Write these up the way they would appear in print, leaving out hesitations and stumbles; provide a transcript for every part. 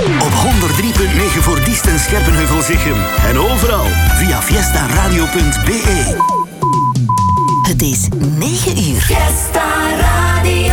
Op 103.9 voor Diest en Scherpenheuvel-Zichem. En overal via fiestaradio.be. Het is 9 uur. Fiesta Radio.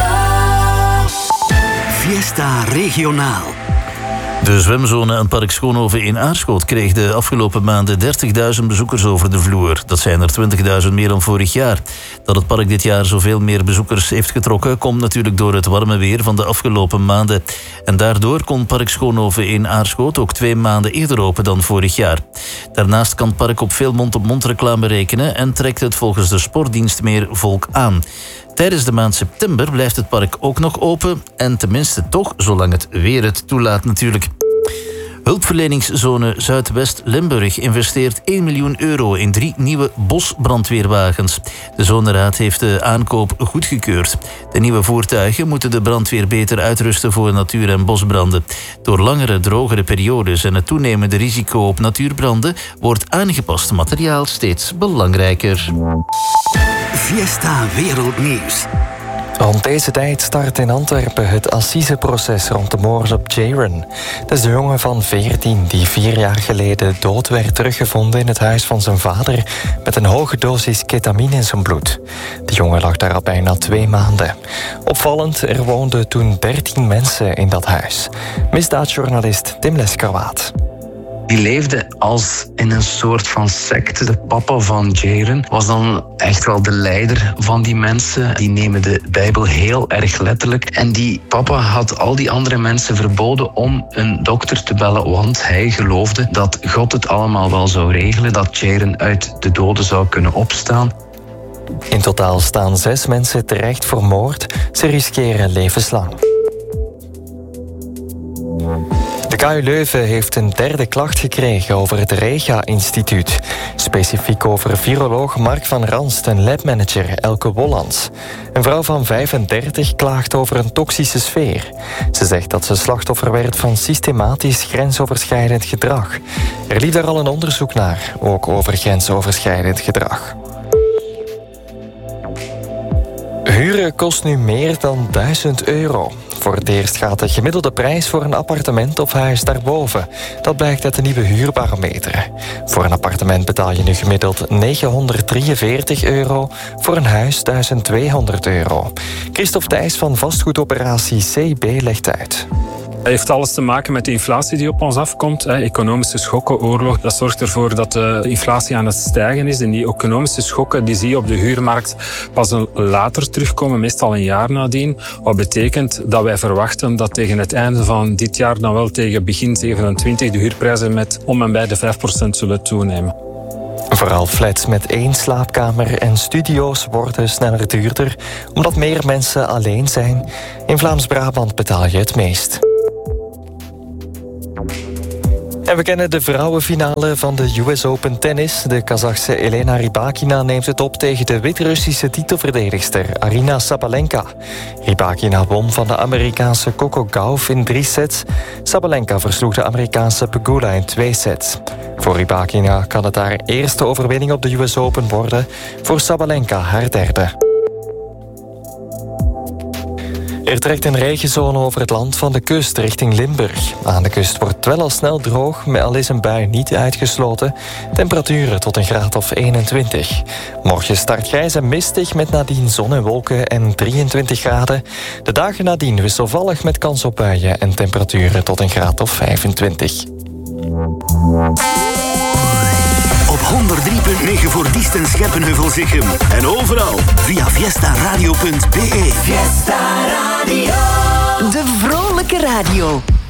Fiesta Regionaal. De zwemzone aan Park Schoonhoven in Aarschot kreeg de afgelopen maanden 30.000 bezoekers over de vloer. Dat zijn er 20.000 meer dan vorig jaar. Dat het park dit jaar zoveel meer bezoekers heeft getrokken komt natuurlijk door het warme weer van de afgelopen maanden. En daardoor kon Park Schoonhoven in Aarschot ook 2 maanden eerder open dan vorig jaar. Daarnaast kan het park op veel mond-op-mond reclame rekenen en trekt het volgens de sportdienst meer volk aan. Tijdens de maand september blijft het park ook nog open. En tenminste toch, zolang het weer het toelaat natuurlijk. Hulpverleningszone Zuidwest-Limburg investeert 1 miljoen euro in 3 nieuwe bosbrandweerwagens. De zoneraad heeft de aankoop goedgekeurd. De nieuwe voertuigen moeten de brandweer beter uitrusten voor natuur- en bosbranden. Door langere, drogere periodes en het toenemende risico op natuurbranden wordt aangepast materiaal steeds belangrijker. Fiesta Wereldnieuws. Rond deze tijd start in Antwerpen het assiseproces rond de moord op Jayron. Dat is de jongen van 14 die 4 jaar geleden dood werd teruggevonden in het huis van zijn vader met een hoge dosis ketamine in zijn bloed. De jongen lag daar al bijna 2 maanden. Opvallend, er woonden toen 13 mensen in dat huis. Misdaadjournalist Tim Leskerwaat. Die leefde als in een soort van secte. De papa van Jayron was dan echt wel de leider van die mensen. Die nemen de Bijbel heel erg letterlijk. En die papa had al die andere mensen verboden om een dokter te bellen, want hij geloofde dat God het allemaal wel zou regelen, dat Jayron uit de doden zou kunnen opstaan. In totaal staan 6 mensen terecht voor moord. Ze riskeren levenslang. De KU Leuven heeft een 3e klacht gekregen over het Rega-instituut. Specifiek over viroloog Mark van Ranst en labmanager Elke Wollands. Een vrouw van 35 klaagt over een toxische sfeer. Ze zegt dat ze slachtoffer werd van systematisch grensoverschrijdend gedrag. Er liep daar al een onderzoek naar, ook over grensoverschrijdend gedrag. Huren kost nu meer dan €1000. Voor het eerst gaat de gemiddelde prijs voor een appartement of huis daarboven. Dat blijkt uit de nieuwe huurbarometer. Voor een appartement betaal je nu gemiddeld €943. Voor een huis €1200. Christophe Thijs van vastgoedoperatie CB legt uit. Het heeft alles te maken met de inflatie die op ons afkomt. Economische schokken, oorlog, dat zorgt ervoor dat de inflatie aan het stijgen is. En die economische schokken die zie je op de huurmarkt pas later terugkomen, meestal een jaar nadien. Wat betekent dat wij verwachten dat tegen het einde van dit jaar, dan wel tegen begin 27, de huurprijzen met om en bij de 5% zullen toenemen. Vooral flats met 1 slaapkamer en studio's worden sneller duurder, omdat meer mensen alleen zijn. In Vlaams-Brabant betaal je het meest. En we kennen de vrouwenfinale van de US Open Tennis. De Kazachse Elena Rybakina neemt het op tegen de Wit-Russische titelverdedigster Aryna Sabalenka. Rybakina won van de Amerikaanse Coco Gauff in 3 sets. Sabalenka versloeg de Amerikaanse Pegula in 2 sets. Voor Rybakina kan het haar eerste overwinning op de US Open worden. Voor Sabalenka haar 3e. Er trekt een regenzone over het land van de kust richting Limburg. Aan de kust wordt het wel al snel droog, maar al is een bui niet uitgesloten. Temperaturen tot een graad of 21. Morgen start grijs en mistig met nadien zon en wolken en 23 graden. De dagen nadien wisselvallig met kans op buien en temperaturen tot een graad of 25. Op 103.9 voor Diest en Scherpenheuvel-Zichem. En overal via fiestaradio.be. Fiesta Radio. De vrolijke radio.